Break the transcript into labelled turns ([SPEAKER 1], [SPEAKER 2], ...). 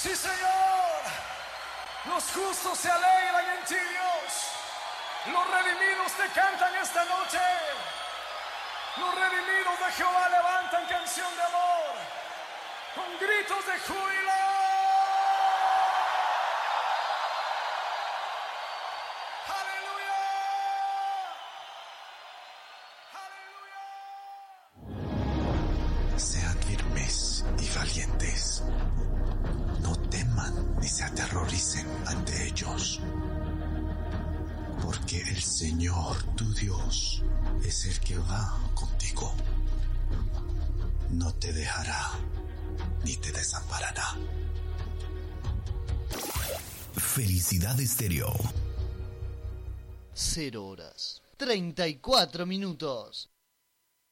[SPEAKER 1] Sí, Señor. Los justos se alegran en ti, Dios. Los redimidos te cantan esta noche. Los redimidos de Jehová levantan canción de amor con gritos de júbilo. ¡Aleluya!
[SPEAKER 2] ¡Aleluya! Sean firmes y valientes. No teman ni se aterroricen ante ellos. Porque el Señor, tu Dios, es el que va contigo. No te dejará ni te desamparará.
[SPEAKER 3] Felicidad Estéreo.
[SPEAKER 4] 0 horas 34 minutos.